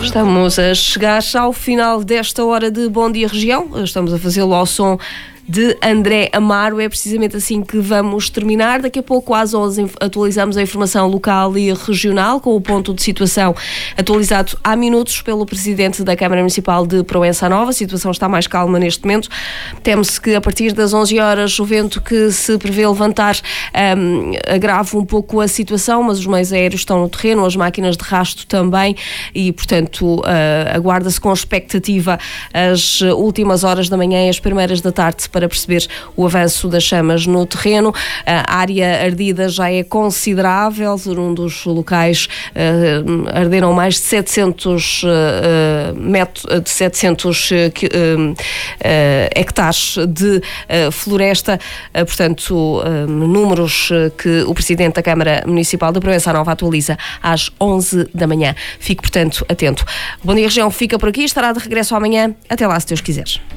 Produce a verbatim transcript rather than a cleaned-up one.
Estamos a chegar ao final desta hora de Bom Dia Região. Estamos a fazê-lo ao som de André Amaro. É precisamente assim que vamos terminar. Daqui a pouco, às onze, atualizamos a informação local e regional, com o ponto de situação atualizado há minutos pelo Presidente da Câmara Municipal de Proença Nova. A situação está mais calma neste momento. Teme-se que a partir das onze horas o vento que se prevê levantar um, agrave um pouco a situação, mas os meios aéreos estão no terreno, as máquinas de rasto também, e portanto uh, aguarda-se com expectativa as últimas horas da manhã e as primeiras da tarde para perceber o avanço das chamas no terreno. A área ardida já é considerável. Num dos locais uh, arderam mais de setecentos, uh, metro, de setecentos uh, uh, hectares de uh, floresta. Uh, portanto, uh, números que o Presidente da Câmara Municipal de Proença Nova atualiza às onze da manhã. Fique, portanto, atento. Bom Dia Região fica por aqui. Estará de regresso amanhã. Até lá, se Deus quiser.